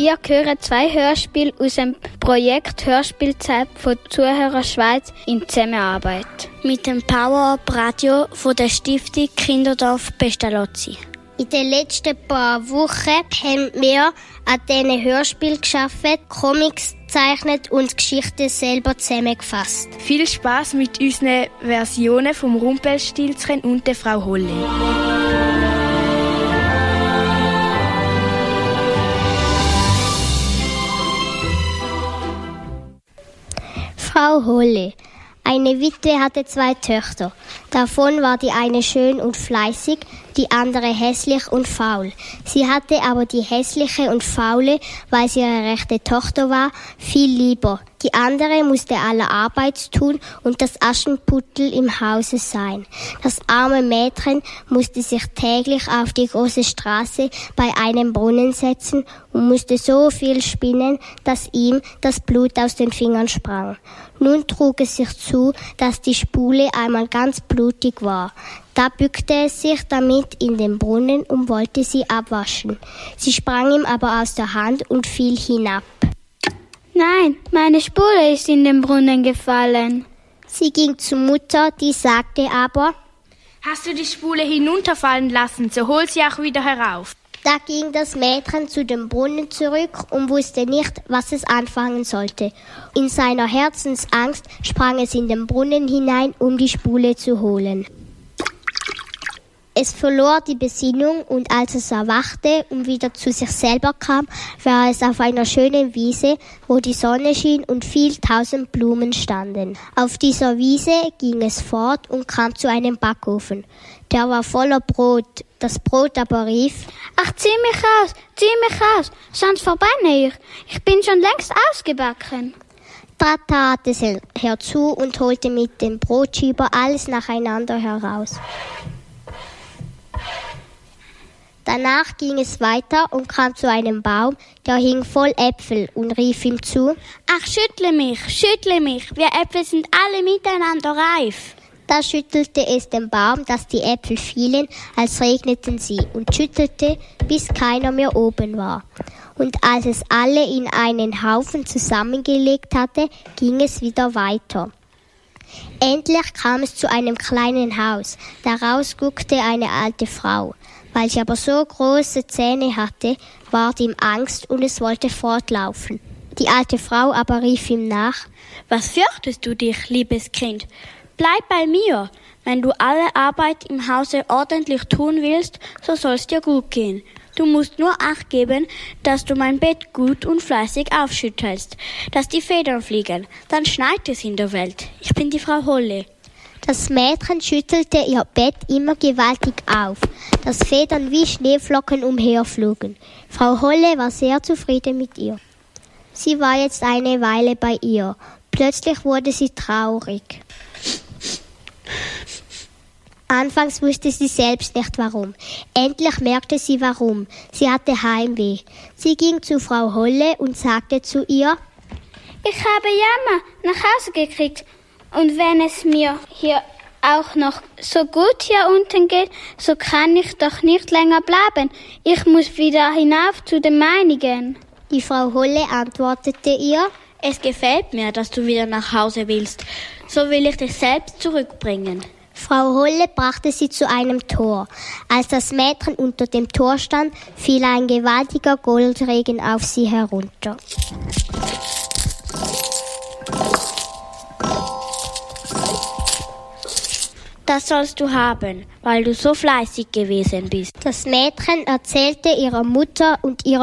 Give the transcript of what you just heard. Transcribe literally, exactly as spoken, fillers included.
Ihr hört zwei Hörspiele aus dem Projekt Hörspielzeit von Zuhörer Schweiz in Zusammenarbeit mit dem Power-Up-Radio von der Stiftung Kinderdorf Pestalozzi. In den letzten paar Wochen haben wir an diesen Hörspielen gearbeitet, Comics gezeichnet und Geschichten selber zusammengefasst. Viel Spass mit unseren Versionen vom Rumpelstilzchen und der Frau Holle. Frau Holle. Eine Witwe hatte zwei Töchter. Davon war die eine schön und fleißig, die andere hässlich und faul. Sie hatte aber die hässliche und faule, weil sie ihre rechte Tochter war, viel lieber. Die andere musste alle Arbeit tun und das Aschenputtel im Hause sein. Das arme Mädchen musste sich täglich auf die große Straße bei einem Brunnen setzen und musste so viel spinnen, dass ihm das Blut aus den Fingern sprang. Nun trug es sich zu, dass die Spule einmal ganz blutig war. Da bückte es sich damit in den Brunnen und wollte sie abwaschen. Sie sprang ihm aber aus der Hand und fiel hinab. Nein, meine Spule ist in den Brunnen gefallen. Sie ging zur Mutter, die sagte aber: Hast du die Spule hinunterfallen lassen, so hol sie auch wieder herauf. Da ging das Mädchen zu dem Brunnen zurück und wusste nicht, was es anfangen sollte. In seiner Herzensangst sprang es in den Brunnen hinein, um die Spule zu holen. Es verlor die Besinnung und als es erwachte und wieder zu sich selber kam, war es auf einer schönen Wiese, wo die Sonne schien und viel tausend Blumen standen. Auf dieser Wiese ging es fort und kam zu einem Backofen. Der war voller Brot. Das Brot aber rief: Ach, zieh mich raus, zieh mich raus, sonst verbrenne ich. Ich bin schon längst ausgebacken. Da tat es herzu und holte mit dem Brotschieber alles nacheinander heraus. Danach ging es weiter und kam zu einem Baum, der hing voll Äpfel und rief ihm zu: Ach, schüttle mich, schüttle mich, wir Äpfel sind alle miteinander reif. Da schüttelte es den Baum, dass die Äpfel fielen, als regneten sie, und schüttelte, bis keiner mehr oben war. Und als es alle in einen Haufen zusammengelegt hatte, ging es wieder weiter. Endlich kam es zu einem kleinen Haus. Daraus guckte eine alte Frau. Weil sie aber so große Zähne hatte, ward ihm Angst und es wollte fortlaufen. Die alte Frau aber rief ihm nach: Was fürchtest du dich, liebes Kind? Bleib bei mir. Wenn du alle Arbeit im Hause ordentlich tun willst, so soll's dir gut gehen. Du musst nur Acht geben, dass du mein Bett gut und fleißig aufschüttelst, dass die Federn fliegen. Dann schneit es in der Welt. Ich bin die Frau Holle. Das Mädchen schüttelte ihr Bett immer gewaltig auf, dass Federn wie Schneeflocken umherflogen. Frau Holle war sehr zufrieden mit ihr. Sie war jetzt eine Weile bei ihr. Plötzlich wurde sie traurig. Anfangs wusste sie selbst nicht warum. Endlich merkte sie warum. Sie hatte Heimweh. Sie ging zu Frau Holle und sagte zu ihr: Ich habe Jammer nach Hause gekriegt. Und wenn es mir hier auch noch so gut hier unten geht, so kann ich doch nicht länger bleiben. Ich muss wieder hinauf zu den meinigen. Die Frau Holle antwortete ihr: Es gefällt mir, dass du wieder nach Hause willst. So will ich dich selbst zurückbringen. Frau Holle brachte sie zu einem Tor. Als das Mädchen unter dem Tor stand, fiel ein gewaltiger Goldregen auf sie herunter. Das sollst du haben, weil du so fleißig gewesen bist. Das Mädchen erzählte ihrer Mutter und ihrer